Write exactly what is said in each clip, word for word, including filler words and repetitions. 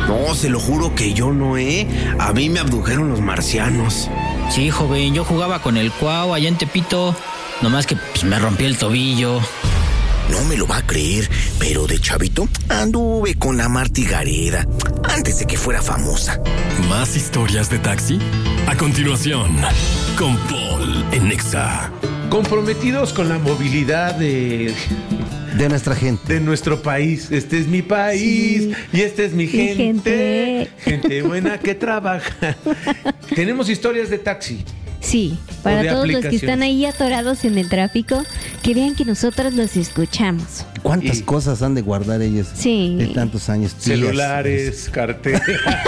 No, se lo juro que yo no, ¿eh? A mí me abdujeron los marcianos. Sí, joven, yo jugaba con el Cuau allá en Tepito. Nomás que pues, me rompí el tobillo. No me lo va a creer, pero de chavito anduve con la Marty Gareda antes de que fuera famosa. ¿Más historias de taxi? A continuación, con Paul en Nexa. Comprometidos con la movilidad de... de nuestra gente. De nuestro país. Este es mi país, sí, y esta es mi gente. gente. Gente buena que trabaja. Tenemos historias de taxi. Sí, para todos los que están ahí atorados en el tráfico, que vean que nosotros los escuchamos. ¿Cuántas y... cosas han de guardar ellos sí. de tantos años? Celulares, carteras.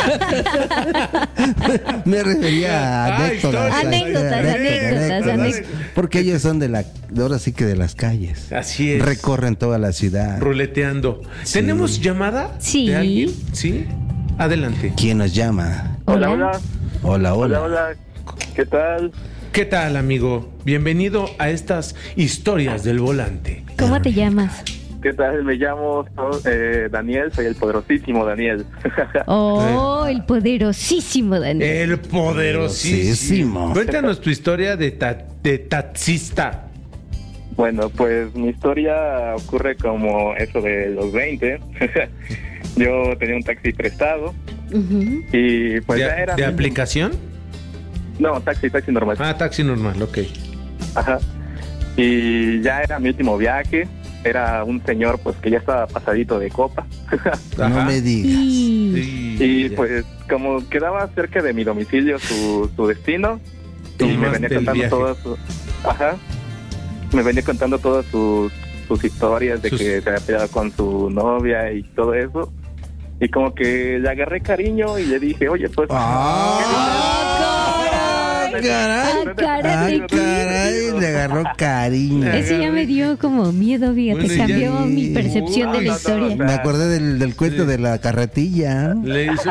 Me refería a anécdotas. Ah, anécdotas, anécdotas, anécdotas, anécdotas. Porque ellos son de la, ahora sí que de las calles. Así es. Recorren toda la ciudad. Ruleteando. Sí. ¿Tenemos llamada? Sí. ¿De alguien? Sí. Adelante. ¿Quién nos llama? Hola, hola. Hola, hola. Hola, hola. ¿Qué tal? ¿Qué tal, amigo? Bienvenido a estas historias del volante. ¿Cómo te llamas? ¿Qué tal? Me llamo eh, Daniel, soy el poderosísimo Daniel. Oh, el poderosísimo Daniel. El poderosísimo. Cuéntanos tu historia de, ta- de taxista. Bueno, pues mi historia ocurre como eso de los veinte. Yo tenía un taxi prestado. Uh-huh. Y pues ¿De, ya era... ¿De aplicación? No, taxi, taxi normal. Ah, taxi normal, ok. Ajá. Y ya era mi último viaje. Era un señor, pues, que ya estaba pasadito de copa. No me digas. Sí, y ya. Pues, como quedaba cerca de mi domicilio su, su destino, y me venía contando todas sus... Ajá. Me venía contando todas sus, sus historias de sus... que se había peleado con su novia y todo eso. Y como que le agarré cariño y le dije, oye, pues... ¡Ah! Caray, ah, caray, ah, caray, le agarró cariño. Eso ya me dio como miedo, fíjate, bueno, cambió ya... mi percepción uh, de la no, historia. No, no, me acordé del, del cuento sí. de la carretilla. Le hizo...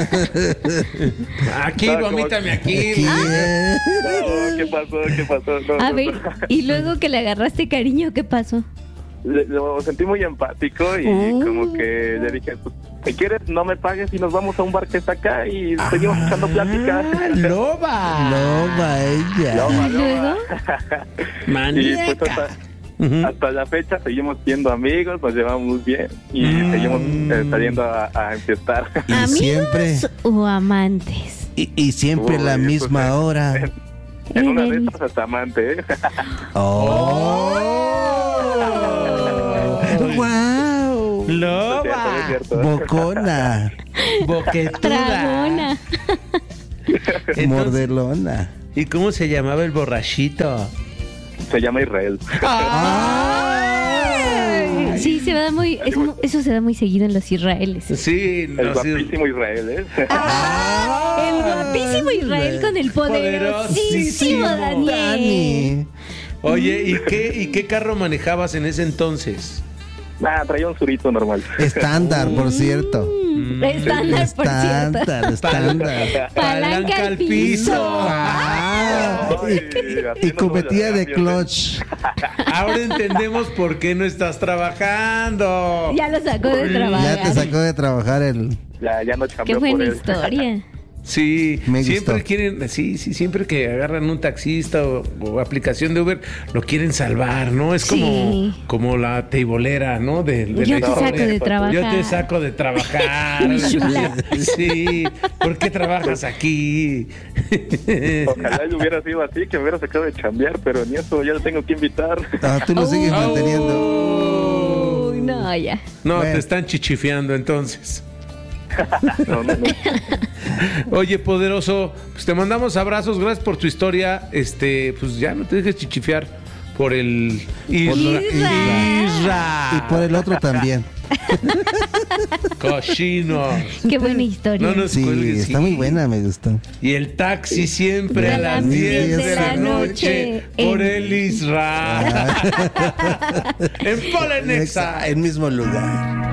aquí, no, vomítame aquí. aquí. No, ¿qué pasó? ¿Qué pasó? No, A no, ver, no. y luego que le agarraste cariño, ¿qué pasó? Le, lo sentí muy empático y uh. como que le dije, pues, si quieres no me pagues y nos vamos a un bar que está acá y ah, seguimos echando pláticas. ¡Loba! ¡Loba ella! ¡Loba, loba! ¡Maníaca! Y pues hasta, uh-huh. hasta la fecha seguimos siendo amigos, nos llevamos bien y mm. seguimos eh, saliendo a, a enfiestar. ¿Y ¿Amigos siempre? o amantes? Y, y siempre Uy, la misma pues, hora. En, en una de estas hasta amante, ¿eh? ¡Oh! ¡Wow! ¡Loba! Bocona. Boquetuda. Tragona. Entonces, mordelona. ¿Y cómo se llamaba el borrachito? Se llama Israel. ¡Ay! Sí, se da muy, eso, eso se da muy seguido en los Israeles. Sí, el no, guapísimo sí. Israel, ¿eh? ¡Ah! El guapísimo Israel con el poderosísimo Daniel. Dani. Oye, ¿y qué, ¿y qué carro manejabas en ese entonces? Ah, traía un surito normal. Estándar, por cierto. Mm, estándar, por estándar, cierto. Estándar, Palanca al piso. Ah, Ay, y, y cometía de clutch. Ahora entendemos por qué no estás trabajando. Ya lo sacó de trabajar. Ya te sacó de trabajar el... Ya, ya no cambió. Qué buena por él. historia. Sí, me siempre gustó. quieren, sí, sí, siempre que agarran un taxista o, o aplicación de Uber, lo quieren salvar, ¿no? Es como, sí. como la teibolera, ¿no? De, de Yo la te historia. saco de trabajar. Yo te saco de trabajar. Mi chula. Sí, ¿por qué trabajas aquí? Ojalá yo hubiera sido así, que me hubiera sacado de chambear, pero ni eso ya lo tengo que invitar. Ah, tú lo sigues Oh. manteniendo. Uy, no, ya. No, Bueno. te están chichifeando entonces. No, no, no. Oye, poderoso, pues te mandamos abrazos, gracias por tu historia. Este, pues ya no te dejes chichifear por el Isra. Isra. Y por el otro también. Cochino. Qué buena historia. No nos Sí, cuelgues, está sí. muy buena, me gustó. Y el taxi siempre a las diez de la noche por el Isra. En Polenexa. El mismo lugar.